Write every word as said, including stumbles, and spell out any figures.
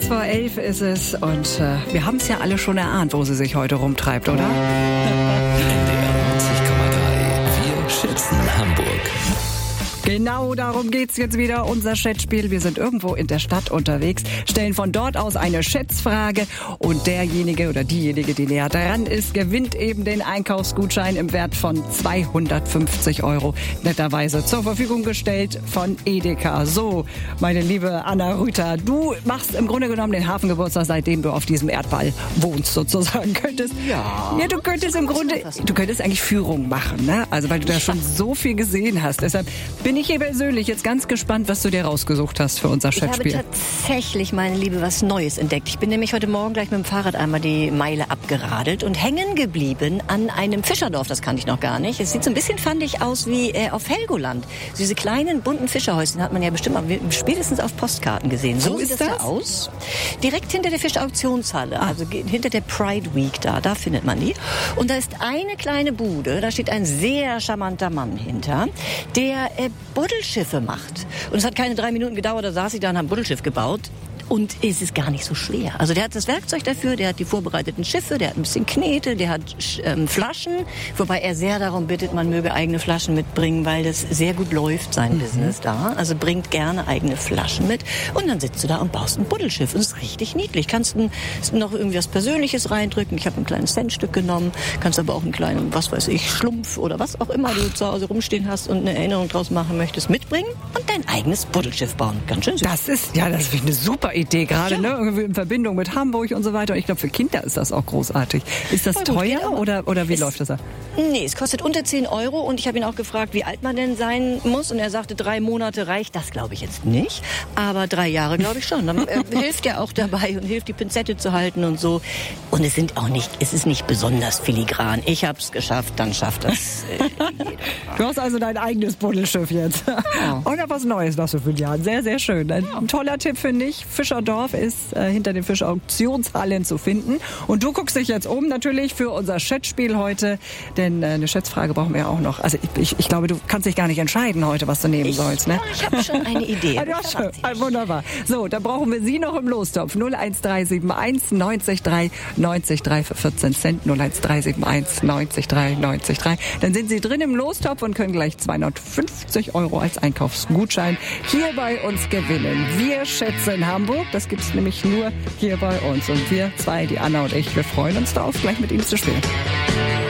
Kurz vor elf ist es und äh, wir haben es ja alle schon erahnt, wo sie sich heute rumtreibt, oder? N D R neunzig Komma drei. Wir schätzen Hamburg. Genau darum geht's jetzt wieder, unser Schätzspiel. Wir sind irgendwo in der Stadt unterwegs, stellen von dort aus eine Schätzfrage und derjenige oder diejenige, die näher dran ist, gewinnt eben den Einkaufsgutschein im Wert von zweihundertfünfzig Euro. Netterweise zur Verfügung gestellt von Edeka. So, meine liebe Anna Rüther, du machst im Grunde genommen den Hafengeburtstag, seitdem du auf diesem Erdball wohnst, sozusagen. Könntest, Ja. ja, du könntest im Grunde, du könntest eigentlich Führung machen, ne? Also, weil du da schon so viel gesehen hast. Deshalb bin ich hier persönlich jetzt ganz gespannt, was du dir rausgesucht hast für unser Ich habe Schätzspiel. tatsächlich, meine Liebe, was Neues entdeckt. Ich bin nämlich heute Morgen gleich mit dem Fahrrad einmal die Meile abgeradelt und hängen geblieben an einem Fischerdorf. Das kannte ich noch gar nicht. Es sieht so ein bisschen, fand ich, aus wie äh, auf Helgoland. So diese kleinen, bunten Fischerhäuschen hat man ja bestimmt mal spätestens auf Postkarten gesehen. So, Wo sieht ist das das? da aus. Direkt hinter der Fischerauktionshalle, also ge- hinter der Pride Week da, da findet man die. Und da ist eine kleine Bude, da steht ein sehr charmanter Mann hinter, der äh, Buddelschiffe macht. Und es hat keine drei Minuten gedauert, da saß ich da und habe ein Buddelschiff gebaut. Und es ist gar nicht so schwer. Also der hat das Werkzeug dafür, der hat die vorbereiteten Schiffe, der hat ein bisschen Knete, der hat ähm, Flaschen, wobei er sehr darum bittet, man möge eigene Flaschen mitbringen, weil das sehr gut läuft, sein mhm. Business da. Also bringt gerne eigene Flaschen mit und dann sitzt du da und baust ein Buddelschiff. Und es ist richtig niedlich. Kannst ein, noch irgendwie was Persönliches reindrücken. Ich habe ein kleines Centstück genommen, kannst aber auch einen kleinen, was weiß ich, Schlumpf oder was auch immer du zu Hause rumstehen hast und eine Erinnerung draus machen möchtest, mitbringen und dein eigenes Buddelschiff bauen. Ganz schön süß. Das ist, ja, das ist eine super Idee, gerade Ja. ne, irgendwie in Verbindung mit Hamburg und so weiter. Und ich glaube, für Kinder ist das auch großartig. Ist das Voll gut, teuer geht aber. oder, oder wie Es- läuft das da? Nee, es kostet unter zehn Euro und ich habe ihn auch gefragt, wie alt man denn sein muss und er sagte, drei Monate reicht. Das glaube ich jetzt nicht, aber drei Jahre glaube ich schon. Dann äh, hilft er auch dabei und hilft die Pinzette zu halten und so. Und es sind auch nicht, es ist nicht besonders filigran. Ich habe es geschafft, dann schafft das äh, jeder. Du hast also dein eigenes Buddelschiff jetzt. Ja. Oder was Neues nach so vielen Jahren. Sehr, sehr schön. Ein, ein toller Tipp, finde ich. Fischerdorf ist äh, hinter den Fischerauktionshallen zu finden. Und du guckst dich jetzt um natürlich für unser Schätzspiel heute. Denn äh, eine Schätzfrage brauchen wir ja auch noch. Also ich, ich, ich glaube, du kannst dich gar nicht entscheiden heute, was du nehmen Ich, sollst. Ne? ja, ich habe schon eine Idee. Ah, ja, schön. Ah, wunderbar. So, dann brauchen wir Sie noch im Lostopf. null eins drei sieben eins neunzig drei neunzig drei für vierzehn Cent. null eins drei sieben eins neunzig drei neunzig drei. Dann sind Sie drin im Lostopf und können gleich zweihundertfünfzig Euro als Einkaufsgutschein hier bei uns gewinnen. Wir schätzen Hamburg. Das gibt's nämlich nur hier bei uns. Und wir zwei, die Anna und ich, wir freuen uns darauf, gleich mit Ihnen zu spielen.